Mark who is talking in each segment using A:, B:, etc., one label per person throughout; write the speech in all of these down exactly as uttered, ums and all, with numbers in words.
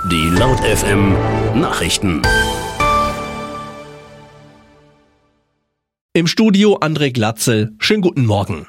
A: Die Laut F M Nachrichten.
B: Im Studio André Glatzel. Schönen guten Morgen.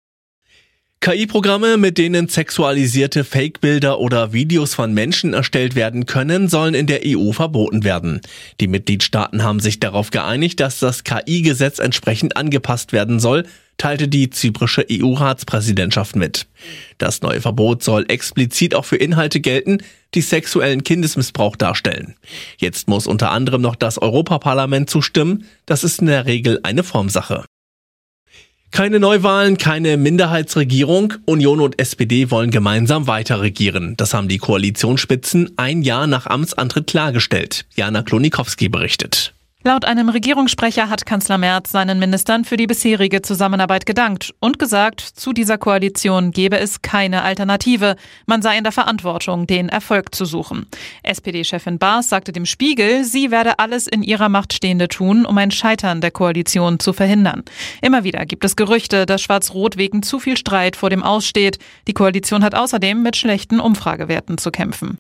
B: K I-Programme, mit denen sexualisierte Fake-Bilder oder Videos von Menschen erstellt werden können, sollen in der E U verboten werden. Die Mitgliedstaaten haben sich darauf geeinigt, dass das K I-Gesetz entsprechend angepasst werden soll, teilte die zyprische E U-Ratspräsidentschaft mit. Das neue Verbot soll explizit auch für Inhalte gelten, die sexuellen Kindesmissbrauch darstellen. Jetzt muss unter anderem noch das Europaparlament zustimmen. Das ist in der Regel eine Formsache. Keine Neuwahlen, keine Minderheitsregierung. Union und S P D wollen gemeinsam weiter regieren. Das haben die Koalitionsspitzen ein Jahr nach Amtsantritt klargestellt. Jana Klonikowski berichtet.
C: Laut einem Regierungssprecher hat Kanzler Merz seinen Ministern für die bisherige Zusammenarbeit gedankt und gesagt, zu dieser Koalition gebe es keine Alternative. Man sei in der Verantwortung, den Erfolg zu suchen. S P D-Chefin Baas sagte dem Spiegel, sie werde alles in ihrer Macht Stehende tun, um ein Scheitern der Koalition zu verhindern. Immer wieder gibt es Gerüchte, dass Schwarz-Rot wegen zu viel Streit vor dem Aus steht. Die Koalition hat außerdem mit schlechten Umfragewerten zu kämpfen.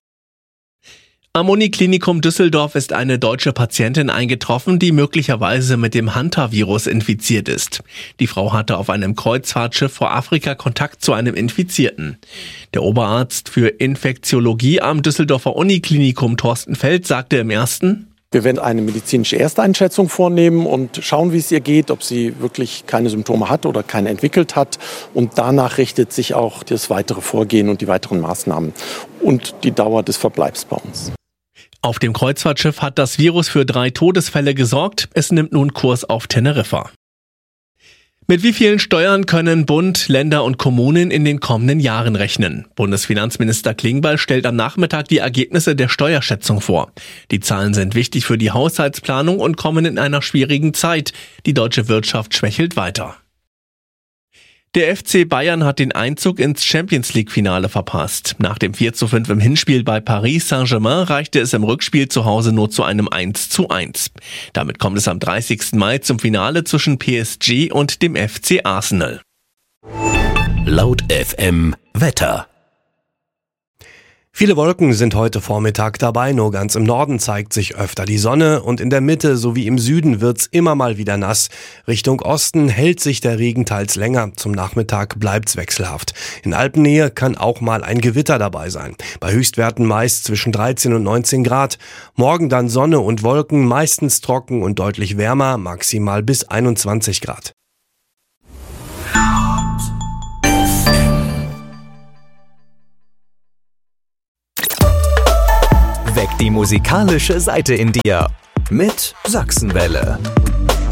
B: Am Uniklinikum Düsseldorf ist eine deutsche Patientin eingetroffen, die möglicherweise mit dem Hanta-Virus infiziert ist. Die Frau hatte auf einem Kreuzfahrtschiff vor Afrika Kontakt zu einem Infizierten. Der Oberarzt für Infektiologie am Düsseldorfer Uniklinikum Thorsten Feld sagte im ersten:
D: Wir werden eine medizinische Ersteinschätzung vornehmen und schauen, wie es ihr geht, ob sie wirklich keine Symptome hat oder keine entwickelt hat. Und danach richtet sich auch das weitere Vorgehen und die weiteren Maßnahmen und die Dauer des Verbleibs bei uns.
B: Auf dem Kreuzfahrtschiff hat das Virus für drei Todesfälle gesorgt. Es nimmt nun Kurs auf Teneriffa. Mit wie vielen Steuern können Bund, Länder und Kommunen in den kommenden Jahren rechnen? Bundesfinanzminister Klingbeil stellt am Nachmittag die Ergebnisse der Steuerschätzung vor. Die Zahlen sind wichtig für die Haushaltsplanung und kommen in einer schwierigen Zeit. Die deutsche Wirtschaft schwächelt weiter. Der F C Bayern hat den Einzug ins Champions-League-Finale verpasst. Nach dem vier zu fünf im Hinspiel bei Paris Saint-Germain reichte es im Rückspiel zu Hause nur zu einem eins zu eins. Damit kommt es am dreißigsten Mai zum Finale zwischen P S G und dem F C Arsenal.
A: Laut F M Wetter.
E: Viele Wolken sind heute Vormittag dabei, nur ganz im Norden zeigt sich öfter die Sonne und in der Mitte sowie im Süden wird's immer mal wieder nass. Richtung Osten hält sich der Regen teils länger, zum Nachmittag bleibt's wechselhaft. In Alpennähe kann auch mal ein Gewitter dabei sein. Bei Höchstwerten meist zwischen dreizehn und neunzehn Grad. Morgen dann Sonne und Wolken, meistens trocken und deutlich wärmer, maximal bis einundzwanzig Grad.
F: Weck die musikalische Seite in dir mit Sachsenwelle.